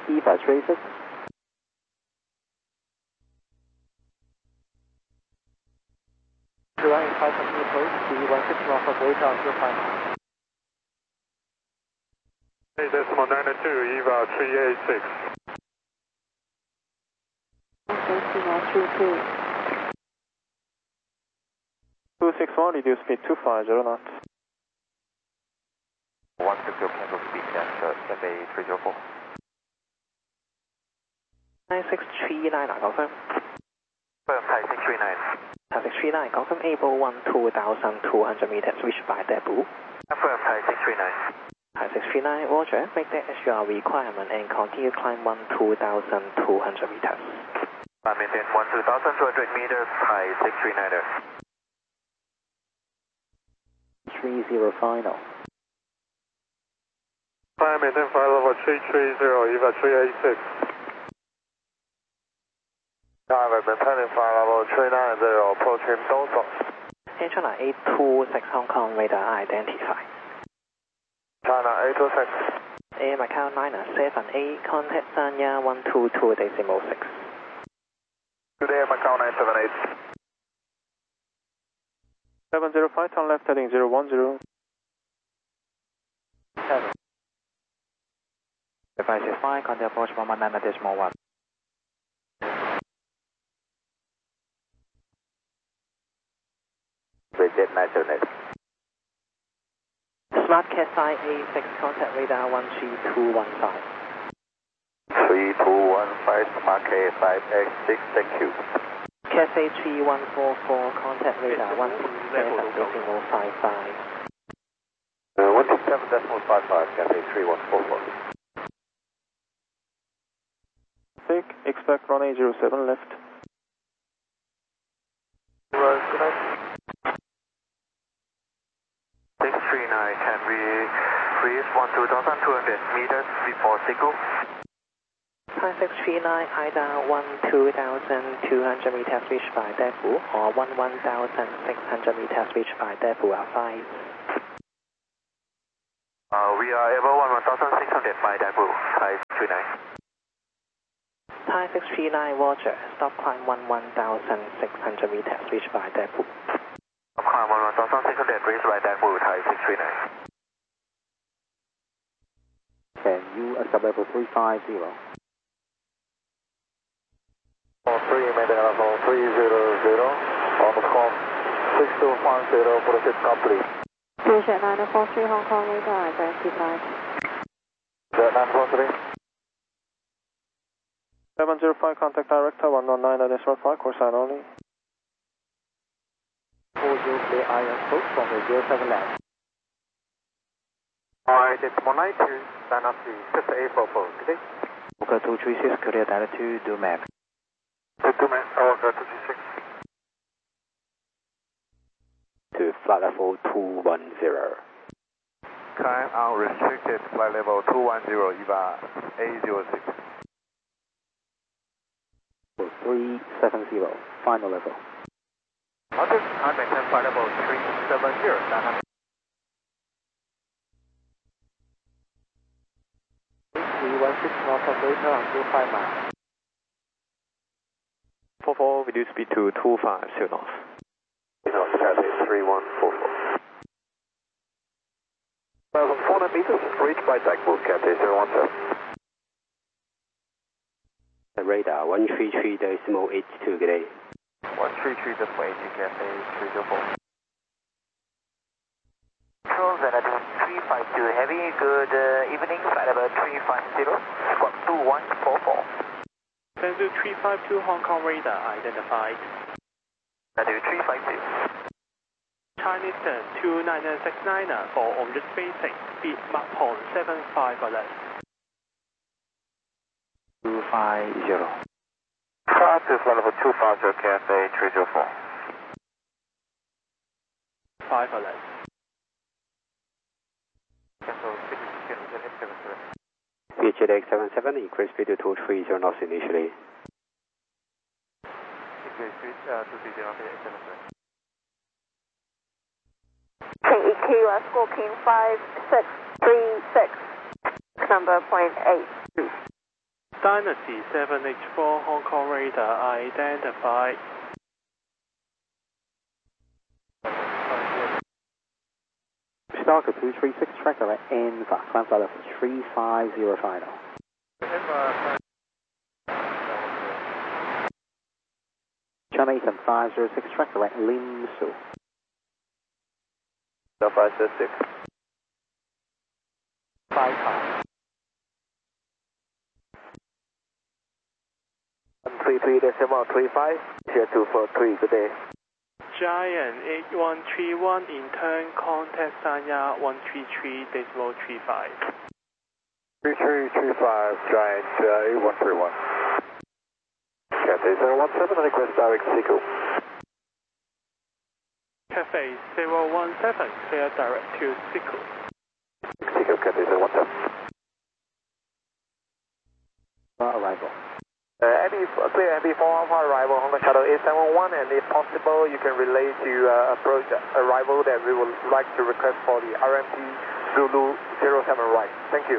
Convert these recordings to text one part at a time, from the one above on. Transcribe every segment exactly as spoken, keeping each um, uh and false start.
Eva three six. Runway five continue close, D one six Norfolk radar zero five. Hey, decimal nine two, Eva three eight six. Decimal two two. two six one, reduce speed two five zero knots. one six zero, cancel speed, and Cathay three zero four. nine six three nine, confirm. Confirm, Thai six three nine. Thai six three nine, confirm able one two thousand two hundred meters, reached by debut. Confirm, Thai six three nine. Thai six three nine, roger, make the S U R requirement and continue climb one two thousand two hundred meters. Maintain one two thousand two hundred meters, Thai six three nine. three zero final. Climb maintain flight level three three zero, Eva three eight six. Climb maintaining flight level three nine zero, approaching Dorsal. And China eight two six Hong Kong radar identified. China eight two six. Air Macau nine seven eight, contact Sanya one two two decimal six. Good day, Macau nine seven eight. seven zero five, turn left heading zero one zero. seven. five six five, contact approach one one nine decimal one. Bridget nine seven eight. Smart Cathay A six, contact radar one three two one five. three two one five, Smart K five X six, thank you. Cathay three one four four, contact radar one six seven decimal five five. Uh, one six seven decimal five five, Cathay three one four four. Take, expect runway zero seven left. six three nine, can we freeze one two thousand two hundred meters before signal? Thai six three nine, either one two thousand two hundred meters reached by debut or one one thousand six hundred meters reached by debut are five. Uh, we are able one one thousand six hundred by debut, Thai six three nine. Thai six three nine, roger, stop climb one one thousand six hundred meters reached by debut. Climb one one thousand six hundred reached by debut, Thai six three nine. Can you accept level three five zero? three, maintain level three zero zero, on the call six two one zero, proceed complete. Jet nine four three Hong Kong radar identified. Jet nine four three. seven zero five, contact director one one nine decimal five, course line only. four zero clear iron approach from the zero seven left. Alright, decimal nine two, stand up to six eight four four, good day. Oka two three six, clear direct to do map. two two man, oh, two three six. To flight level two one zero. Climb unrestricted, flight level two one zero, Eva A zero six. three seven zero, final level. Roger, I maintain flight level three seven zero, stand up. three one six Norfolk radar on zero five miles. four four, reduce speed to two five zero knots. Cathay three one four four. one thousand four hundred meters, reached by debut, Cathay zero one seven. The radar one three three decimal eight two, good day. one three three decimal eight two, Cathay three zero four. Control Zenith three five two Heavy, good uh, evening, flight level three five zero, squawk two one four four. Tanzu three five two Hong Kong radar identified. Tanzu three five two. Chinese two nine six nine for orbit spacing, speed Mach point seven five or less. two five zero. Five to flight level two five zero, Cathay three zero four. five or less. Cancel X seven seven. Vietjet X seven seven, increase speed to two three zero knots initially. Increase speed uh, two three zero, X seven seven. K E Q, uh, squawking five six three six, number point eight. Dynasty seven H four Hong Kong radar identified. Starker two three six, tracker at N V A, climb flight level three five zero final. Jamaican five zero six, tracker at Lim Su. five zero six. five five. one three three decimal three five, here two four three, good day. Giant eight one three one, in turn contact Sanya one three three decimal three five. three three three five, Giant uh, eight one three one. Cathay zero one seven, request direct Seagull. Cathay zero one seven, clear direct to Seagull. Seagull, Cathay zero one seven. Arrival. Uh, M B, clear M B four Alpha arrival Hong Kong Shuttle eight seven one, and if possible you can relay to uh, approach arrival that we would like to request for the R M P Zulu zero seven right. Thank you.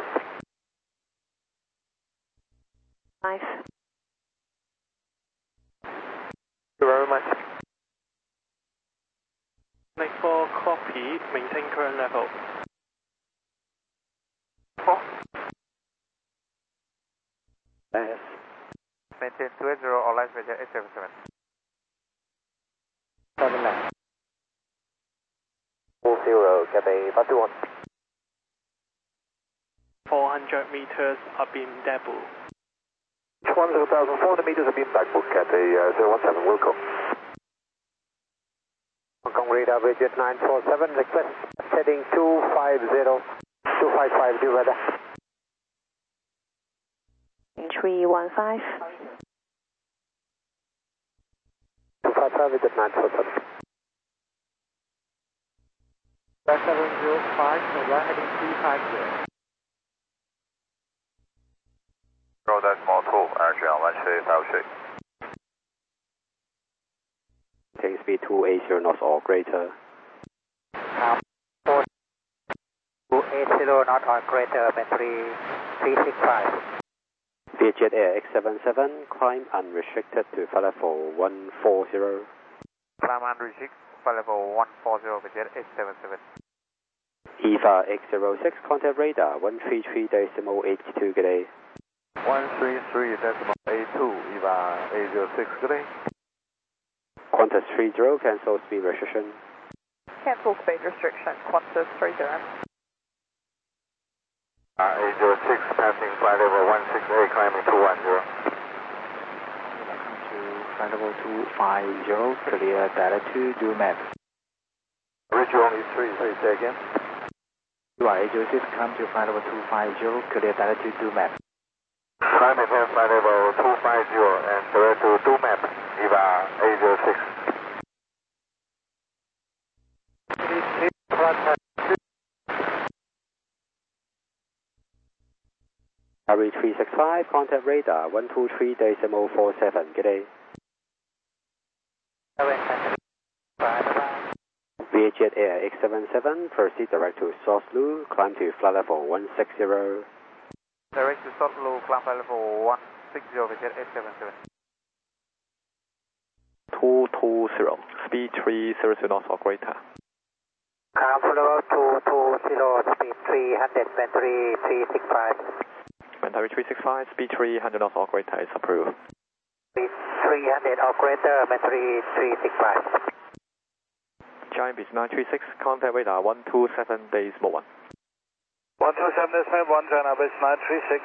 Nice. Thank you very much. Make four copy, maintain current level. Oh. Yes. Maintain two eight zero, all lines maintain eight seven seven. seven left. four zero, Cathay five two one. four hundred meters up in debut. one zero thousand four hundred meters of beam back book, Cathay uh, zero one seven, welcome. Hong Kong radar Bridget nine four seven, request heading two five zero, two five five, do weather. three one five. two five five, Bridget nine four seven. seven zero five, we're heading three five zero. Roll decimal two, Airstream one three five three. Take speed two eight zero knots or greater. two eight zero, not or greater, battery three six five. Vietjet Air X seven seven, climb unrestricted to flight level one four zero. Climb unrestricted, flight level one four zero, Vietjet eight seven seven. E V A X zero six, contact radar one three three decimal eight two, good day. one three three decimal eight two, E V A eight zero six, good day. Qantas three zero, cancel speed restriction. Cancel speed restriction, Qantas three zero. Uh, eight zero six, passing flight level one six eight, climbing two one zero. Welcome to flight level two five zero, clear data to do map. Reach you only three, three, say again. U R eight zero six, come to flight level two five zero, clear data to do map. Climb and flight level two five zero and direct to do map, E V A eight zero six. Harry three six five, contact radar one two three decimal four seven, good day. Vietjet Air X seven seven, proceed direct to Soslu, climb to flight level one six zero. Direct to Soslu, climb flight level one six zero, Vietjet eight seven seven. two two zero, speed three zero zero knots or greater. Climb flight level two two zero, speed three hundred, battery three six five. Battery three six five, speed three hundred knots or greater is approved. Speed three hundred or greater, battery three six five. Giant Beach nine three six, contact radar one two seven decimal one. one two seven decimal one, Giant Beach nine three six.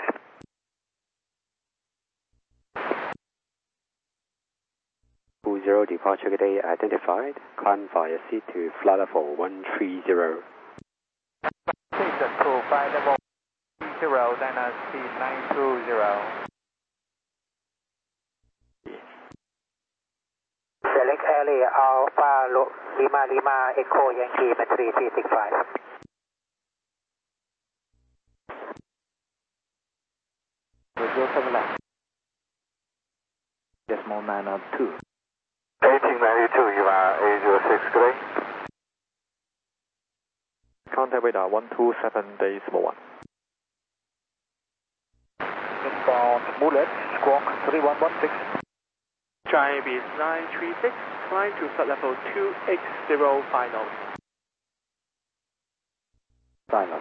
two zero, departure good day identified, climb via seat to flight level one three zero. Please approve flight level zero, Dynasty nine two zero. Select area Alpha Lima Lima Echo Yankee battery three six five. zero seven left. Decimal nine of two. eighteen ninety-two, E V A eight zero six, good day. Contact radar one two seven decimal one. Southbound Bullet, squawk three one one six. Giant is nine three six, climb to flight level two eight zero final. Final.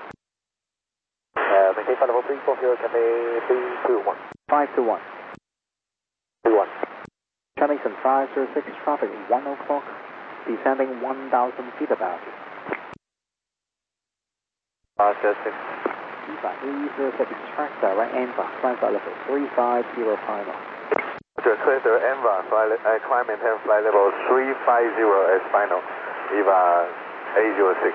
Uh, maintain flight level three four zero, Cathay three two one. five two one. two one. Chinese five zero six, traffic one o'clock, descending one thousand feet about. five zero six. three zero six, track direct Enva, climb flight level three five zero final. Roger, clear the Enva, flight, uh, climb maintain flight level three five zero as final. Eva eight zero six.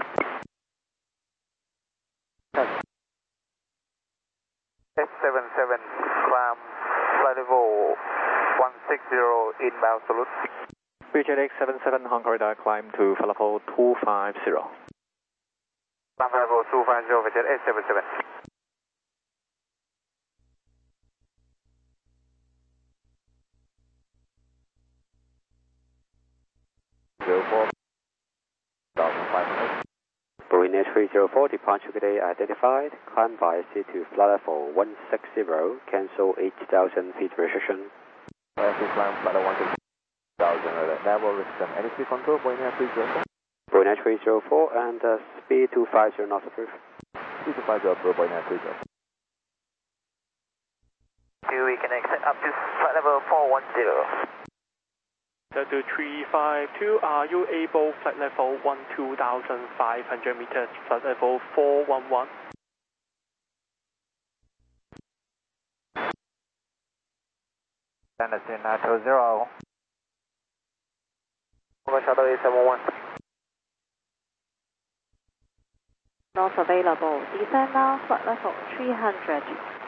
S seven seven, climb flight level one six zero, inbound salute. Bridget X seven seven, Hong Kong radar, climb to flight level two five zero. Climb flight level two five zero, Bridget S seven seven. zero four, Marina three zero four, departure today identified, climb via C to flight level one six zero, cancel eight thousand feet restriction. Climb flight level one six zero, level restriction. Any speed control, Marina three zero four? Marina three zero four and uh, speed two five zero knots approved. two two five zero, Marina three zero four. We can exit up to flight level four one zero. Delta three five two, are you able flight level one two thousand five hundred meters, flight level four one one? Standard nine two zero. Shuttle eight seven one. Not available. Descend now, flight level three hundred.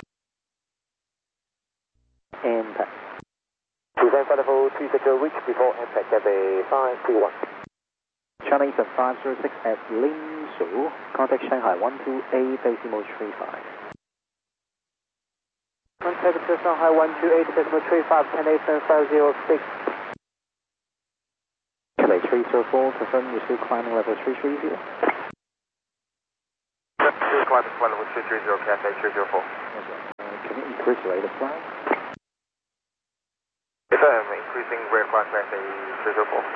Impact. Descend flight level three six zero, reach before impact at a five two one. Chinese five zero six at Linsu, contact Shanghai one two eight decimal three five. Contact Shanghai one two eight decimal three five, ten eight seven five zero six. Cathay three zero four, confirm you're still climbing level three three zero. Still climbing flight level three three zero, Cathay three zero four. Okay. Uh, can you increase the rate of flight? Yes, I'm increasing rate of flight, Cathay three zero four.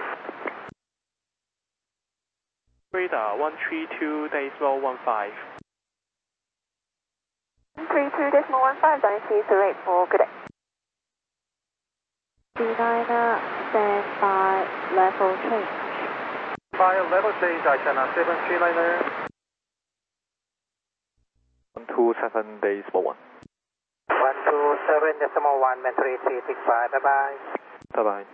Radar one three two decimal one five. one three two decimal one five, Dynasty zero eight four, good day. D nine, stand by, level change. By level change, I can seven three niner. one two seven decimal one. one two seven decimal one, three three six five, bye bye. Bye bye.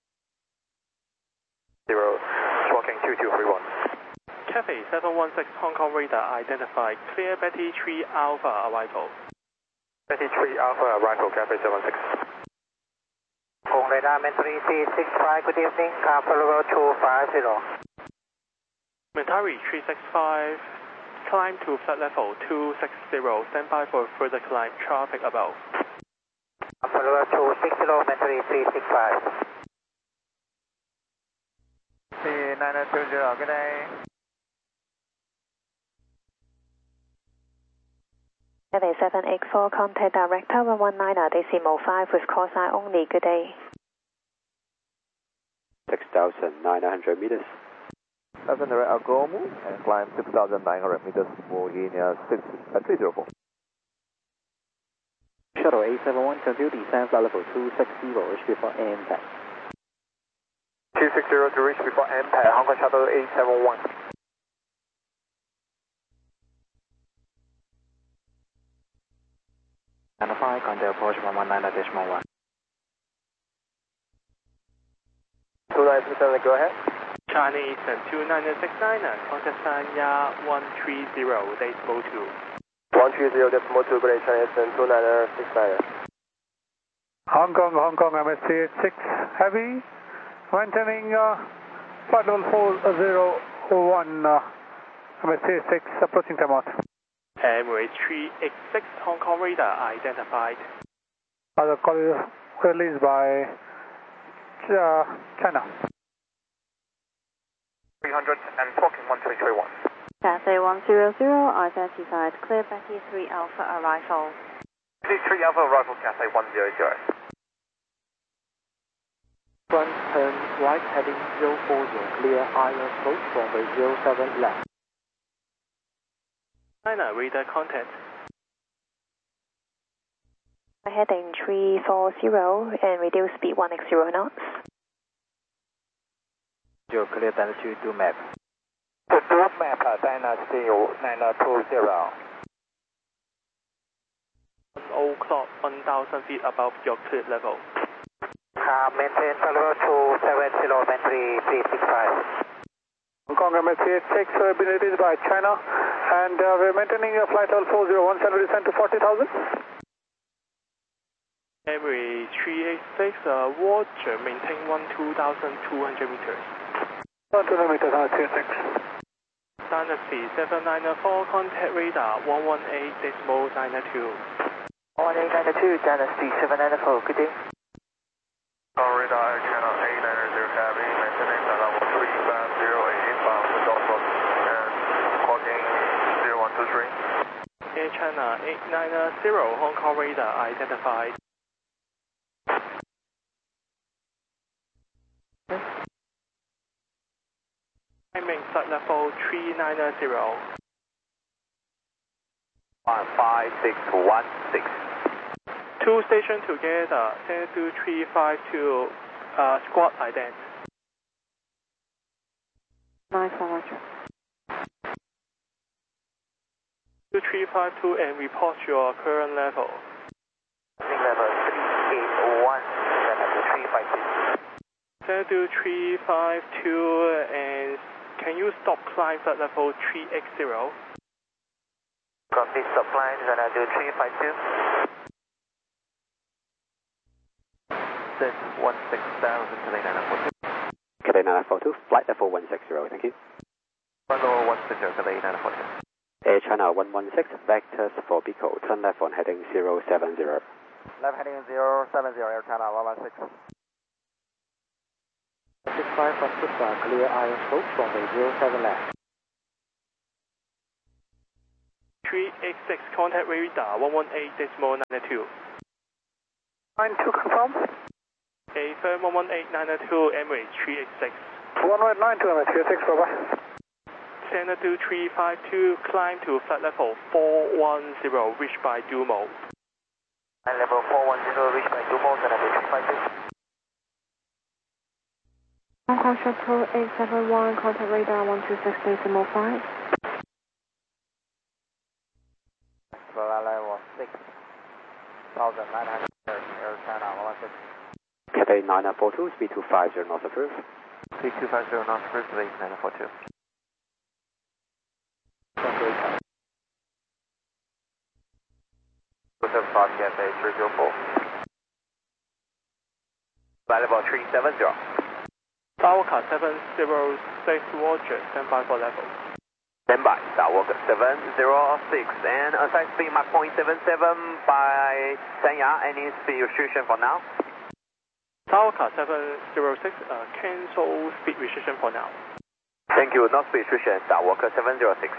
Zero, squawking two two three one. Cathay seven one six, Hong Kong radar identified, clear Betty three Alpha arrival. Betty three Alpha arrival, Cathay seven one six. Hong radar, three three six five, good evening, Alpha level two five zero. Mentari three six five, climb to flight level two six zero, stand by for further climb, traffic above. Alpha level two six zero, three three six five. nine two zero, good day. Cathay seven eight four, contact director one one nine decimal five with call sign only, good day. six thousand nine hundred meters. Seven direct Algomu and climb six thousand nine hundred meters for in uh, six, uh, three zero four. Shuttle eight seven one, continue descend flight level two six zero, reach before impact. two six zero to reach before impact, Hong Kong Shuttle eight seven one. Identify, contact approach one one nine decimal one. two nine six seven, go ahead. China Eastern two nine six nine, contact Sanya one three zero decimal two. one three zero decimal two, good day, China Eastern two nine six nine. Hong Kong, Hong Kong, M S T eight six heavy, maintaining uh, flight level four zero one, uh, M S T eight six, approaching time out. Emirates three eight six, Hong Kong radar identified. Other call is released by uh, China. three hundred and talking one three three one. Cathay one zero zero, identified, clear Betty three Alpha arrival. three Alpha arrival Cathay one zero zero. Front turn right heading zero four zero, clear iron approach runway zero seven left. China radar contact. Heading three four zero and reduce speed one x zero knots. You're clear Dynasty two map. The two map Dynasty nine two zero. one o'clock, one thousand feet above your clear level. Uh, maintain follow two seven zero, maintain three six five. Hong Kong M S C eighty-six, uh, been released by China, and uh, we're maintaining a flight level four zero one, shall we descend to forty thousand? Emirates three eighty-six, uh, Roger, maintain one two thousand two hundred meters. one two hundred meters, uh, three six. Dynasty seven nine four, contact radar one one eight decimal nine two. one eight nine two, Dynasty seven nine four, good day. On radar, channel eight nine zero heavy, maintaining the level three five zero eight, bound to Norfolk, and clocking zero one two three. Air China eight nine zero, Hong Kong radar identified. Timing flight level three nine zero. one five six one six. Two stations together, send to three five two, uh, squad ident. nine four Roger. two three five two and report your current level. Level three eight one, level three five two. Send to three five two and can you stop climb flight level three X zero? Copy, stop line, gonna do three five two. six one six thousand, Cathay nine four two. Cathay nine four two, flight level one six zero, thank you. one oh one six zero, Cathay nine four two. Air China one one six, vectors for Pico, turn left on heading zero seven zero. Left heading zero seven zero, Air China one one six. six five from Puspa, clear iron approach runway zero seven left. three X six, contact radar one one eight decimal nine two. nine two confirm. A firm one one eight nine two, Emirates three X six. one one eight nine two M S C eighty-six, bye bye. Center to three five two, climb to flight level four one zero, reached by Dumo. And level four one zero, reached by Dumo, gonna do three five two. Hong Kong Shuttle eight seven one, contact radar one two six decimal five. Level six thousand nine hundred, Air China one one six. Cathay nine four two, speed two five zero knots approved. three two five zero knots approved, Cathay nine four two. Joseph Fox, Cathay three zero four. Flight level three seven zero. Tower seven zero six, Roger, stand by for level. Stand by, Tower seven zero six, and assign speed Mach point seven seven by Sanya. Any speed restriction for now? Tower seven zero six, uh, cancel speed restriction for now. Thank you, no speed restriction, Tower seven zero six.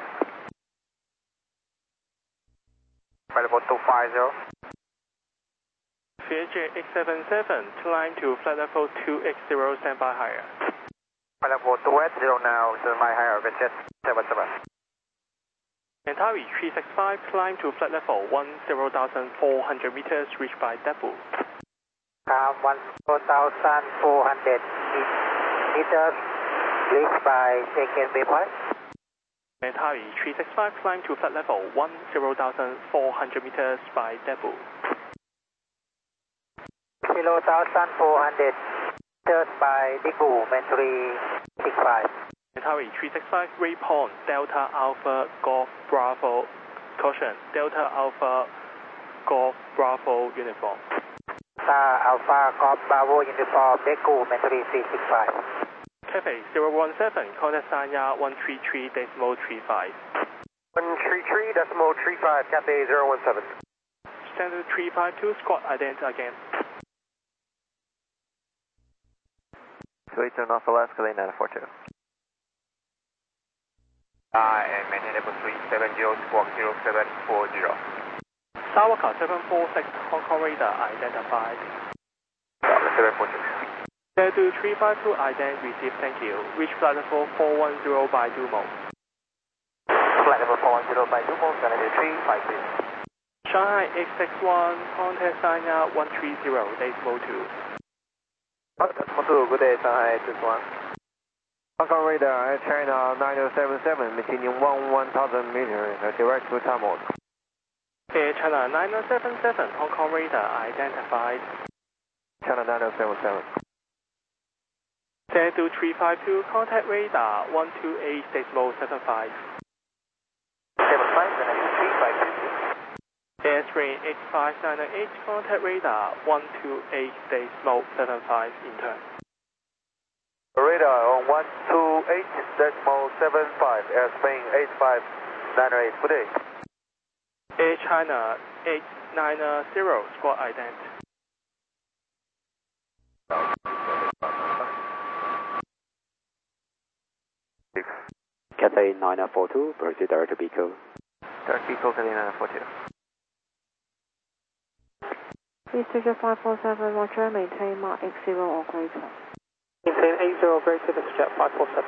Flight level two five zero. Vietjet X seven seven, climb to flight level two X zero, stand by higher. Flight level two X zero now, stand by higher, Vietjet seven seven. Antares three six five, climb to flight level one zero thousand four hundred meters, reached by depot. Uh, one thousand four hundred meters, reached by taken Baypoint. Antares three six five, climb to flight level one zero thousand four hundred meters by depot. zero thousand four hundred meters by depot, Mentally six five. Antares three six five, Waypoint, Delta Alpha Golf Bravo, caution, Delta Alpha Golf Bravo uniform. Uh, Alpha Golf Bravo uniform, Deku, Mentally three six five. Cathay zero one seven, contact Sanya one three three decimal three five. one three three decimal three five, Cathay zero one seven. Center three five two, squad ident again. Three two North Alaska, Cathay nine four two. I am maintain level three seven zero, squawk zero seven four zero. Sawaka seven four six, Hong Kong radar identified. seven four six. Zero three five two, ident received, thank you. Reach flight level four one zero by Dumo. Flight level four one zero by Dumo, Zero three five two. Shanghai X six one, contact China one three zero, decimal two. Decimal two, good day, Shanghai X six one. Hong Kong radar, China nine zero seven seven, maintaining one one thousand meters, direct to Tamil. Air China nine zero seven seven, Hong Kong radar identified. China nine zero seven seven. Zero three five two, contact radar one two eight decimal seven five. seven five, Zero three five two. Airstream X five nine eight, contact radar one two eight decimal seven five in turn. Radar on one two eight decimal seven five, airspace eight five nine eight, good day. Air China eight nine zero, squad ident. Cathay nine four two, proceed direct to Pico. Direct Pico, Cathay nine four two. Easter five four seven, Roger, maintain Mark X zero or greater. Maintain eight zero greater, this is jet five four seven.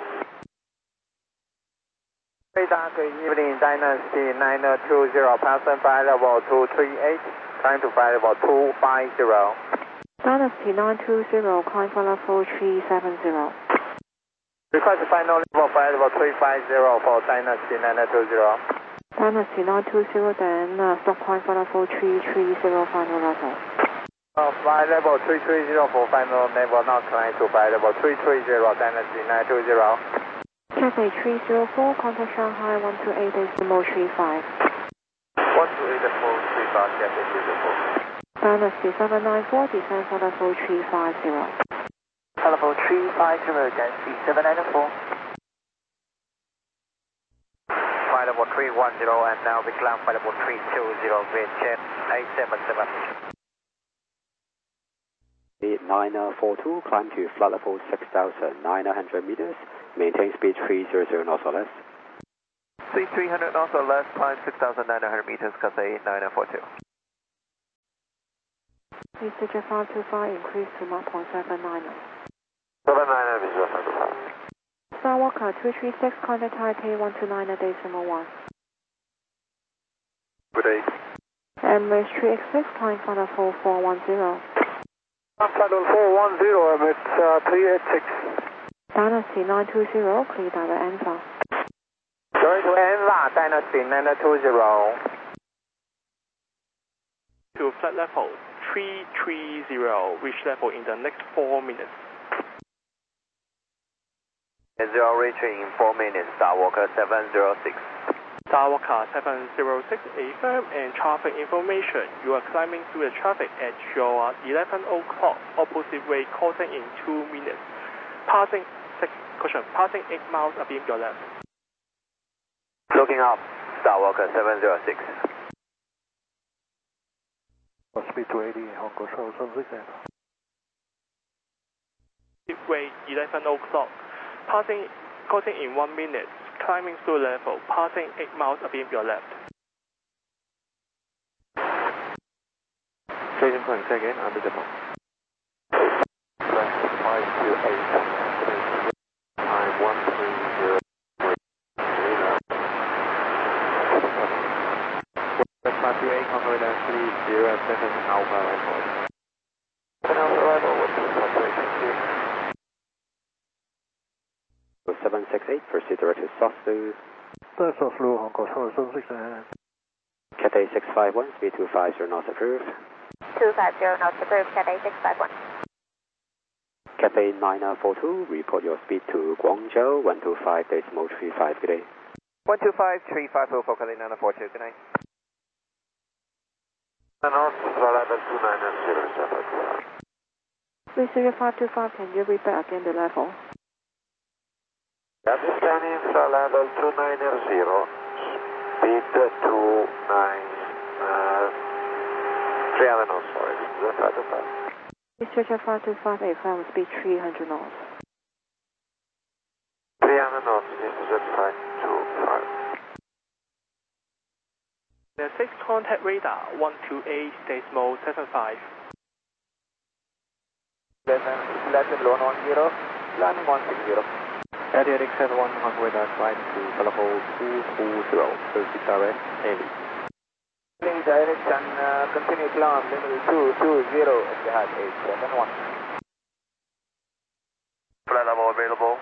Radar, good evening, Dynasty nine two zero, passing flight level two three eight, trying to flight level two five zero. Dynasty nine two zero, climb for level three seven zero. Request final level flight level three five zero for Dynasty nine two zero. Dynasty nine two zero, then uh, stop climb for level three three zero, final level. Uh, flight level three three zero for final level, now climb to flight level three three zero, Dynasty nine two zero. Cathay three zero four, contact Shanghai one two eight decimal three five. one two eight decimal three five, Cathay three zero four. Dynasty seven nine four, descend for level three five zero. Level three five zero, Dynasty seven nine four. Flight level three one zero, and now we climb flight level three two zero, grid jet eight seven seven. nine four two, climb to flight level six thousand nine hundred meters, maintain speed three hundred knots or less. Speed three hundred knots or less, climb six thousand nine hundred meters, Cathay nine four two. Easter jet five two five, increase to Mach point seven nine. seven nine nine, visual five two five. Skywalker two three six, contact Taipei one two nine decimal one. Good day. Emirates three X six, climb for level four one zero. Flight level four one zero, Emirates uh, three eight six. Dynasty nine two zero, clear direct Enva. Sorry to Enva, Dynasty nine two zero. To flight level three three zero, reach level in the next four minutes. Zero reaching in four minutes, Skywalker seven zero six. Sawaka seven zero six, a firm and traffic information. You are climbing through the traffic at your eleven o'clock opposite way, crossing in two minutes. Passing six, caution, passing eight miles abeam your left. Looking up, Skywalker seven zero six. Speed two eighty, Hong Kong Shuttle seven six. Way eleven o'clock. Passing, crossing in one minute. Climbing through level, passing eight miles abeam your left. Station point, say again, under the map. five two eight. Time one three zero. five two eight, Concord three zero seven, Alpha Record. Alpha arrival, what's the situation here? seven six eight, proceed direct to Soslu. That's Oslo, Hong Kong Shuttle seven six. Cathay six five one, speed two five zero knots approved. two five zero knots approved, Cathay six five one. Cathay nine four two, report your speed to Guangzhou one two five decimal three five, good day. one two five three five zero for Cathay nine four two, good night. North, level two nine zero seven. Receiver five two five, can you repeat again the level? That is scanning flight level two nine zero, speed two nine, uh, three hundred knots, sorry, five two five. Receiver five two five, a firm speed three hundred knots. three hundred knots, this is at five two five. The six contact radar one two eight decimal seven five. Listen, Latin one one zero, landing one six zero. Adriatic seven one, Hong Kong radar, climb to level two two zero, proceed direct, Haley. Heading direction, uh, continue climb, level two two zero, Etihad eight seven one. Flight level available.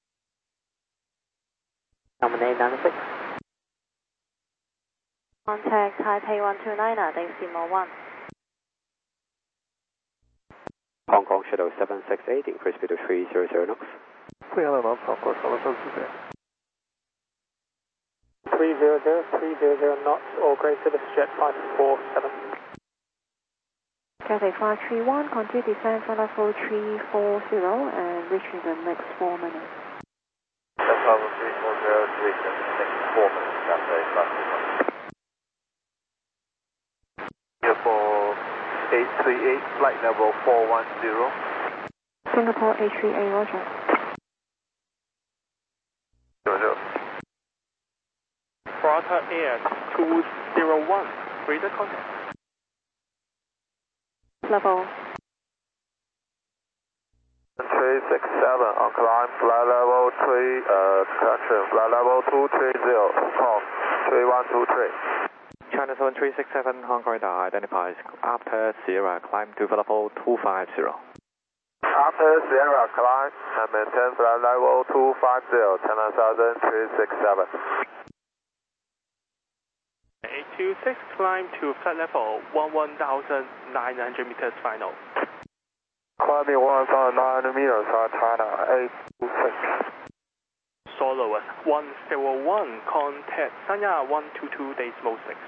Nominate ninety-six. Contact Taipei one two nine, decimal one. Hong Kong Shuttle seven six eight, increase speed to three hundred knots. three hundred knots, of course, all of there. three hundred, three hundred knots or greater, this is jet five four seven. Cathay five three one, continue descent for level three four zero and reach in the next four minutes. That's level three four zero, three seven six, four minutes, Cathay five three one. Singapore eight three eight, flight level four one zero. Singapore eight three eight, roger. Roger. Florida Air two zero one, radar contact. Level. three six seven, on climb, flight level three, uh, correction, flight level two three zero, call three one two three. China seven three six seven, Hong Kong radar identifies after Sierra, climb to level two five zero. After Sierra, climb and maintain flight level two five zero, China Southern three six seven. eight two six, climb to flight level one one thousand nine hundred meters final. Climbing one thousand nine hundred meters, uh, China eight two six. Soloist one zero one, contact Sanya one two two decimal six.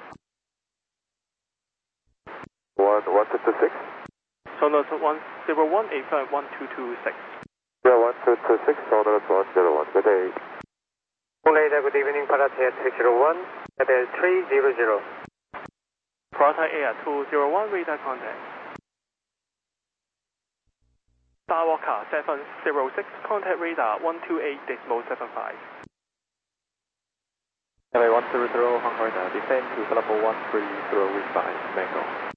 one one two two six. Soloist one zero one, affirm one two two six. Yeah, one two two six, Sonos one zero one, good day. Later, good evening, Paratea three zero one, Hotel three zero zero. Florida Air two zero one, radar contact. Skywalker seven zero six, contact radar one two eight decimal seven five. L A one zero zero, Hong Kong radar, descend to level one three zero, reach by Mango.